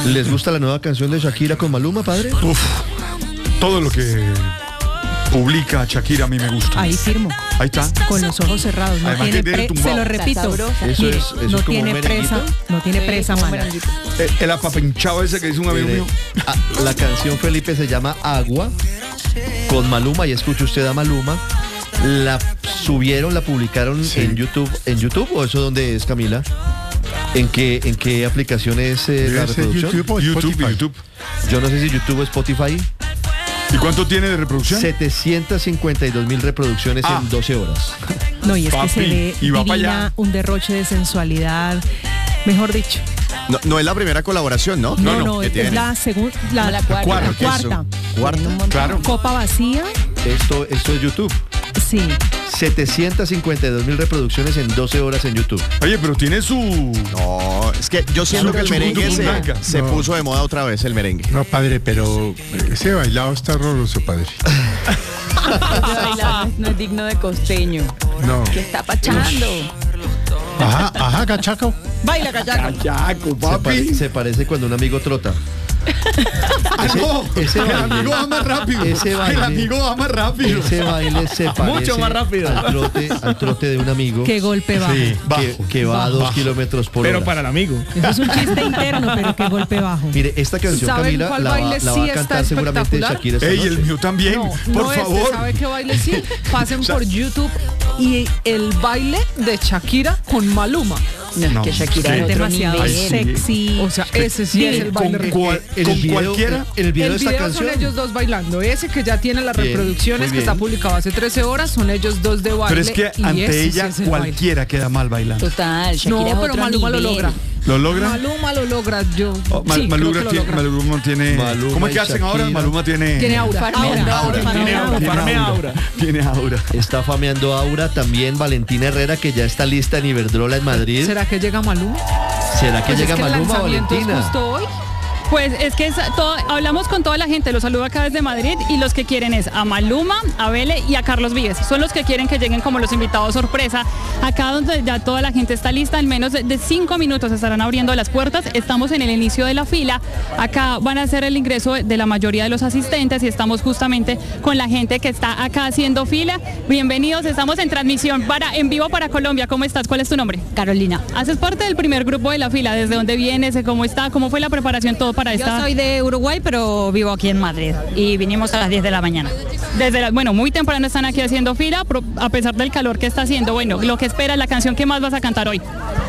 ¿Les gusta la nueva canción de Shakira con Maluma, padre? Uf, todo lo que publica Shakira a mí me gusta. Ahí firmo. Ahí está. Con los ojos cerrados. No Además tiene que tiene tumbado. se lo repito. Eso Mire, es no como tiene un presa. merenguito. No tiene presa, mano. El apapinchado ese que dice un amigo Mire, mío. la canción, Felipe, se llama Agua con Maluma, y escuche usted a Maluma. La subieron, la publicaron en YouTube. ¿En YouTube o eso dónde es, Camila? ¿En qué aplicación es la reproducción? YouTube. Yo no sé si YouTube o Spotify. ¿Y cuánto tiene de reproducción? 752.000 reproducciones en 12 horas. No, y es Papi, que se ve y va para allá. divina, un derroche de sensualidad. Mejor dicho. No es la primera colaboración, ¿no? No, ¿qué es tiene? la segunda, la cuarta. cuarta. ¿Cuarta? Claro. Copa vacía. Esto es YouTube. Sí. 752.000 reproducciones en 12 horas en YouTube. Oye, pero tiene su... No, es que yo siento que el merengue se puso de moda otra vez, el merengue. No, padre, pero ese bailado está horroroso, padre. No es digno de costeño. No. Que está pachando. Ajá, cachaco. Baila, cachaco. Cachaco, Se parece cuando un amigo trota. Ese el baile, amigo va más rápido. ese baile- El amigo va más rápido. Ese baile se parece Mucho más rápido. al trote de un amigo Qué golpe bajo. Sí, bajo. que va a 2 kilómetros por Pero hora. para el amigo. Eso es un chiste interno, pero qué golpe bajo. Mire, esta canción, ¿Saben Camila, cuál la baile va sí a está cantar seguramente espectacular? Shakira esta Ey, noche. el mío también. Por favor. ¿Sabe qué baile sí? Pasen por YouTube y el baile de Shakira con Maluma. No, es que Shakira Es es otro demasiado nivel. sexy. O sea, ese sí es el baile. En el con video, cualquiera. en el video de El esta video son canción. ellos dos bailando. Ese que ya tiene las Bien, reproducciones, muy que está bien. publicado hace 13 horas, son ellos dos de baile. Pero es que y ante ese sí ella es el baile. cualquiera queda mal bailando. Total, Shakira No, es pero otro Maluma lo nivel. logra. ¿Lo logra? Maluma lo logra. Yo Oh, sí, creo que lo logra. Maluma tiene... Maluma ¿Cómo es que y hacen ahora? Shakira. Maluma tiene... Tiene aura. Tiene aura. Está fameando Aura, también Valentina Herrera, que ya está lista en Iberdrola en Madrid. ¿Será que llega Maluma? ¿Será que Pues llega es que el Maluma o lanzamiento es Valentina? justo hoy. Pues es que hablamos con toda la gente, los saludo acá desde Madrid, y los que quieren es a Maluma, a Vele y a Carlos Vives. Son los que quieren que lleguen como los invitados sorpresa. Acá donde ya toda la gente está lista, en menos de 5 minutos estarán abriendo las puertas. Estamos en el inicio de la fila. Acá van a hacer el ingreso de la mayoría de los asistentes y estamos justamente con la gente que está acá haciendo fila. Bienvenidos, estamos en transmisión en vivo para Colombia. ¿Cómo estás? ¿Cuál es tu nombre? Carolina. Haces parte del primer grupo de la fila. ¿Desde dónde vienes? ¿Cómo está? ¿Cómo fue la preparación todo para esta? Yo soy de Uruguay, pero vivo aquí en Madrid y vinimos a las 10 de la mañana. Bueno, muy temprano están aquí haciendo fila, a pesar del calor que está haciendo. Bueno, lo que espera, la canción que más vas a cantar hoy.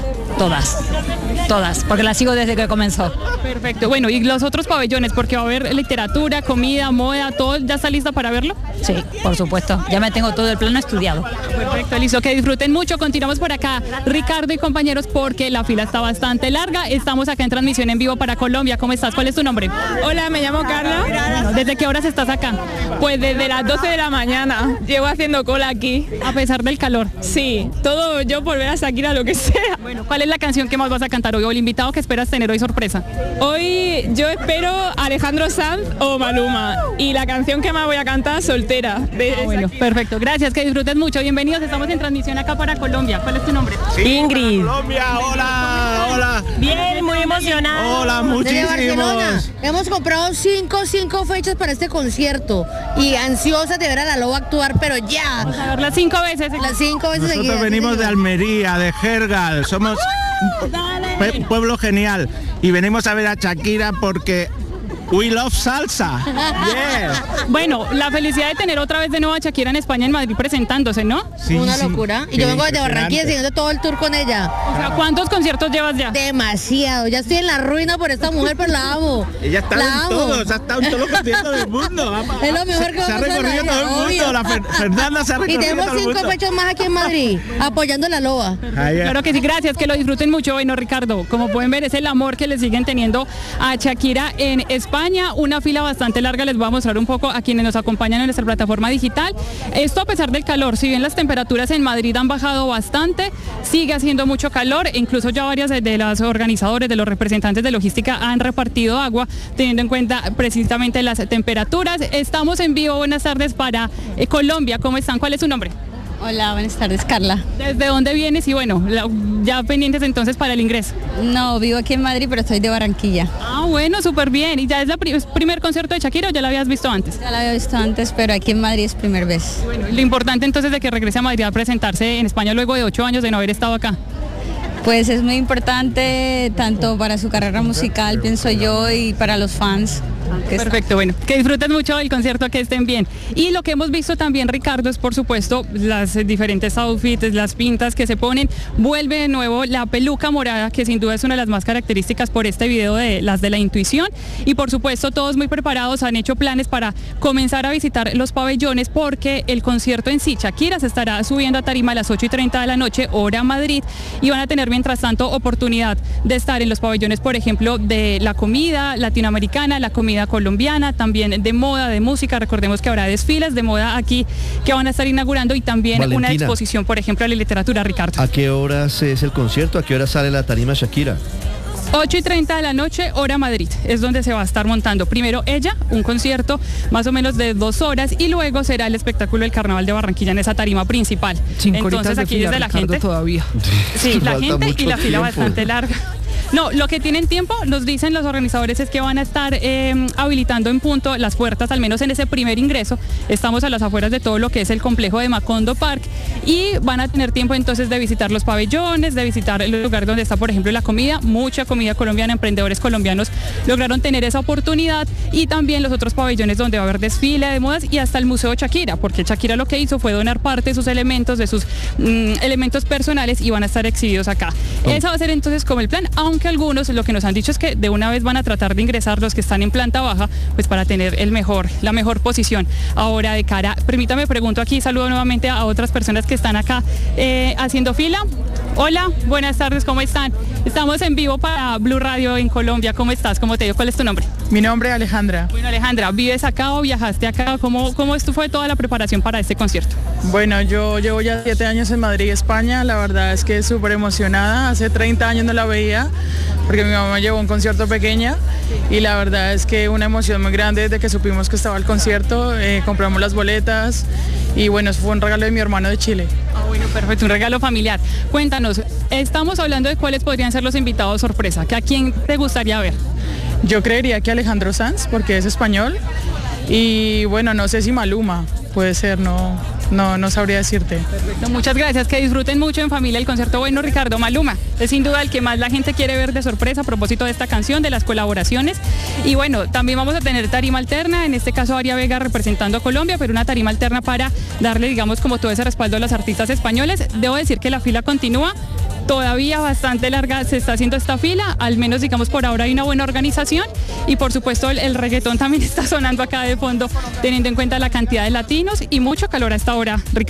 Todas, porque la sigo desde que comenzó. Perfecto. Bueno, y los otros pabellones, porque va a haber literatura, comida, moda, todo, ¿ya está lista para verlo? Sí, por supuesto. Ya me tengo todo el plano estudiado. Perfecto, listo. Que disfruten mucho. Continuamos por acá, Ricardo y compañeros, porque la fila está bastante larga. Estamos acá en transmisión en vivo para Colombia. ¿Cómo estás? ¿Cuál es tu nombre? Hola, me llamo Carla. Bueno, ¿desde qué horas estás acá? Pues desde las 12 de la mañana. Llevo haciendo cola aquí. A pesar del calor. Sí, todo yo por ver a Shakira, lo que sea. Bueno, ¿cuál es la canción que más vas a cantar hoy o el invitado que esperas tener hoy sorpresa? Hoy yo espero Alejandro Sanz o Maluma. Y la canción que más voy a cantar, Soltera. Bueno, perfecto. Gracias, que disfrutes mucho. Bienvenidos, estamos en transmisión acá para Colombia. ¿Cuál es tu nombre? Ingrid. Colombia, hola. Bien, muy emocionada. Hola, Desde Barcelona. muchísimos. Hemos comprado cinco fechas para este concierto y ansiosas de ver a la Loba actuar, pero ya. A verla 5 veces. Las 5 veces Nosotros seguidas. venimos de Almería, de Jergal. Somos un pueblo genial. Y venimos a ver a Shakira porque we love salsa. Yeah. Bueno, la felicidad de tener otra vez de nuevo a Shakira en España, en Madrid, presentándose, ¿no? Sí, Una sí. locura. Y Sí, yo vengo desde Barranquilla impresionante. siguiendo todo el tour con ella. O sea, ¿cuántos conciertos llevas ya? Demasiado. Ya estoy en la ruina por esta mujer, pero la amo. Ella está La en amo. todos, ha estado en todos los conciertos del mundo. Es lo mejor que se ha va a pasar en la recorrido vida, todo el mundo. obvio. La Fernanda se ha Y recorrido tenemos todo el 5 mundo. fechas más aquí en Madrid, apoyando a la Loba. Claro que sí, gracias, que lo disfruten mucho. Bueno, Ricardo, como pueden ver, es el amor que le siguen teniendo a Shakira en España. Una fila bastante larga, les voy a mostrar un poco a quienes nos acompañan en nuestra plataforma digital. Esto a pesar del calor, si bien las temperaturas en Madrid han bajado bastante, sigue haciendo mucho calor. Incluso ya varias de los organizadores, de los representantes de logística han repartido agua, teniendo en cuenta precisamente las temperaturas. Estamos en vivo, buenas tardes para Colombia. ¿Cómo están? ¿Cuál es su nombre? Hola, buenas tardes, Carla. ¿Desde dónde vienes? Y bueno, ya pendientes entonces para el ingreso. No, vivo aquí en Madrid, pero estoy de Barranquilla. Ah, bueno, súper bien. ¿Y ya es el primer concierto de Shakira o ya lo habías visto antes? Ya lo había visto antes, pero aquí en Madrid es primera vez. Bueno, lo importante entonces de que regrese a Madrid a presentarse en España luego de 8 años de no haber estado acá. Pues es muy importante tanto para su carrera musical, pienso yo, y para los fans. Perfecto, bueno, que disfruten mucho del concierto, que estén bien. Y lo que hemos visto también, Ricardo, es por supuesto las diferentes outfits, las pintas que se ponen. Vuelve de nuevo la peluca morada, que sin duda es una de las más características por este video de las de la intuición. Y por supuesto todos muy preparados, han hecho planes para comenzar a visitar los pabellones porque el concierto en sí, Shakira, se estará subiendo a tarima a las 8:30 de la noche, hora Madrid, y van a tener mientras tanto oportunidad de estar en los pabellones, por ejemplo, de la comida latinoamericana, la comida colombiana, también de moda, de música. Recordemos que habrá desfiles de moda aquí que van a estar inaugurando y también Valentina, una exposición, por ejemplo, de literatura, Ricardo. ¿A qué horas es el concierto? ¿A qué hora sale la tarima Shakira? 8:30 de la noche, hora Madrid, es donde se va a estar montando. Primero ella, un concierto más o menos de 2 horas y luego será el espectáculo del Carnaval de Barranquilla en esa tarima principal. 5 Entonces horitas de aquí fila, desde la Ricardo, gente todavía. Sí, la Falta gente y mucho la fila tiempo. bastante larga. No, lo que tienen tiempo, nos dicen los organizadores, es que van a estar habilitando en punto las puertas, al menos en ese primer ingreso. Estamos a las afueras de todo lo que es el complejo de Macondo Park y van a tener tiempo entonces de visitar los pabellones, de visitar el lugar donde está, por ejemplo, la comida, mucha comida colombiana, emprendedores colombianos lograron tener esa oportunidad y también los otros pabellones donde va a haber desfile de modas y hasta el Museo Shakira, porque Shakira lo que hizo fue donar parte de sus elementos, de sus elementos personales y van a estar exhibidos acá. Ese va a ser entonces como el plan, aunque algunos lo que nos han dicho es que de una vez van a tratar de ingresar los que están en planta baja, pues para tener la mejor posición. Ahora de cara, permítame pregunto aquí, saludo nuevamente a otras personas que están acá haciendo fila. Hola, buenas tardes, ¿cómo están? Estamos en vivo para Blue Radio en Colombia. ¿Cómo estás? ¿Cómo te digo? ¿Cuál es tu nombre? Mi nombre es Alejandra. Bueno, Alejandra, ¿vives acá o viajaste acá? ¿Cómo fue toda la preparación para este concierto? Bueno, yo llevo ya 7 años en Madrid, España. La verdad es que súper emocionada. Hace 30 años no la veía porque mi mamá llevó un concierto pequeña y la verdad es que una emoción muy grande desde que supimos que estaba el concierto. Compramos las boletas y bueno, eso fue un regalo de mi hermano de Chile. Ah, bueno, perfecto, un regalo familiar. Cuéntanos, estamos hablando de cuáles podrían ser los invitados sorpresa, ¿que a quién te gustaría ver? Yo creería que Alejandro Sanz, porque es español, y bueno, no sé si Maluma, puede ser, no sabría decirte. Perfecto, muchas gracias, que disfruten mucho en familia el concierto. Bueno, Ricardo, Maluma es sin duda el que más la gente quiere ver de sorpresa a propósito de esta canción, de las colaboraciones. Y bueno, también vamos a tener tarima alterna, en este caso Aria Vega representando a Colombia, pero una tarima alterna para darle, digamos, como todo ese respaldo a los artistas españoles. Debo decir que la fila continúa. Todavía bastante larga se está haciendo esta fila, al menos digamos por ahora hay una buena organización y por supuesto el reggaetón también está sonando acá de fondo teniendo en cuenta la cantidad de latinos y mucho calor a esta hora.